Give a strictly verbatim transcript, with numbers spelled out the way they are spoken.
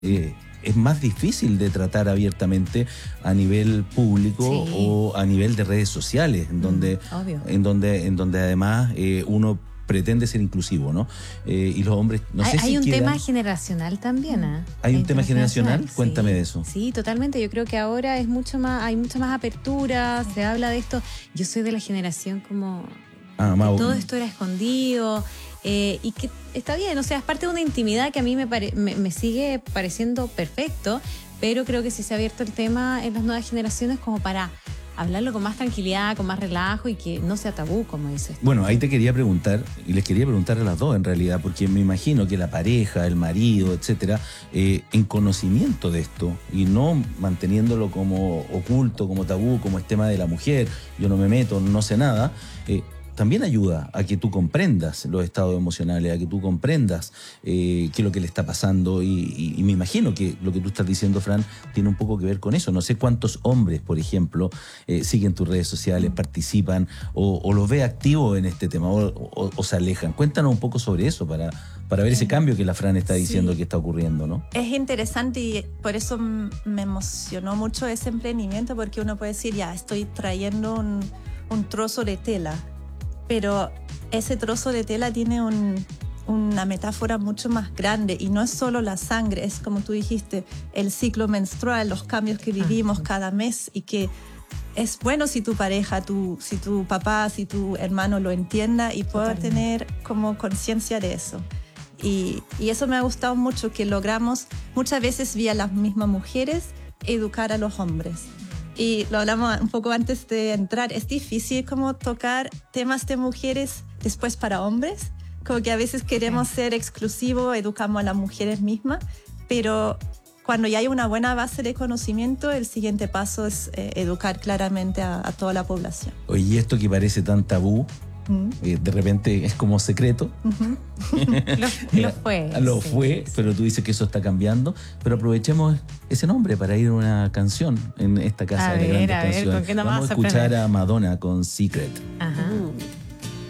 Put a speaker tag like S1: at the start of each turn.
S1: Eh, es más difícil de tratar abiertamente a nivel público
S2: Sí.
S1: o a nivel de redes sociales, en donde,
S2: Mm, obvio.
S1: en donde, en donde además eh, uno pretende ser inclusivo, ¿no? Eh, y los hombres, no
S2: hay
S1: sé
S2: hay
S1: si
S2: un
S1: quedan-
S2: tema generacional también, ¿ah?
S1: ¿Hay un
S2: Es
S1: tema generacional?
S2: intergeneracional,
S1: Cuéntame
S2: sí.
S1: de eso.
S2: Sí, totalmente. Yo creo que ahora es mucho más, hay mucha más apertura, se habla de esto. Yo soy de la generación como
S1: Ah,
S2: que
S1: Mau.
S2: todo esto era escondido eh, y que está bien, o sea, es parte de una intimidad que a mí me, pare- me, me sigue pareciendo perfecto, pero creo que sí se ha abierto el tema en las nuevas generaciones como para hablarlo con más tranquilidad, con más relajo y que no sea tabú, como dices.
S1: Bueno, ahí te quería preguntar, y les quería preguntar a las dos en realidad, porque me imagino que la pareja, el marido, etcétera, eh, en conocimiento de esto y no manteniéndolo como oculto, como tabú, como es tema de la mujer, yo no me meto, no sé nada, eh, también ayuda a que tú comprendas los estados emocionales, a que tú comprendas eh, qué es lo que le está pasando y, y- y me imagino que lo que tú estás diciendo, Fran, tiene un poco que ver con eso. No sé cuántos hombres, por ejemplo, eh, siguen tus redes sociales, participan o, o los ve activos en este tema o, o- o se alejan. Cuéntanos un poco sobre eso para, para ver ese cambio que la Fran está diciendo
S3: Sí.
S1: que está ocurriendo, ¿no?
S3: Es interesante y por eso m- me emocionó mucho ese emprendimiento, porque uno puede decir, ya, estoy trayendo un, un trozo de tela, pero ese trozo de tela tiene un- una metáfora mucho más grande y no es solo la sangre, es como tú dijiste, el ciclo menstrual, los cambios que vivimos cada mes y que es bueno si tu pareja, tu, si tu papá, si tu hermano lo entienda y pueda
S2: Totalmente.
S3: tener como conciencia de eso. Y, y eso me ha gustado mucho, que logramos muchas veces vía las mismas mujeres educar a los hombres. Y lo hablamos un poco antes de entrar, es difícil como tocar temas de mujeres después para hombres, como que a veces queremos ser exclusivos, educamos a las mujeres mismas, pero cuando ya hay una buena base de conocimiento, el siguiente paso es eh, educar claramente a, a toda la población.
S1: Oye, y esto que parece tan tabú,
S3: Mm.
S1: eh, de repente es como secreto.
S2: Lo, lo fue.
S1: Lo
S2: sí,
S1: fue,
S2: sí.
S1: pero tú dices que eso está cambiando. Pero aprovechemos ese nombre para ir a una canción en esta casa
S2: A
S1: de las
S2: ver,
S1: grandes
S2: a ver,
S1: canciones.
S2: ¿con qué nos
S1: Vamos
S2: vas
S1: a
S2: a
S1: escuchar
S2: sorprender?
S1: a Madonna con Secret.
S2: Ah.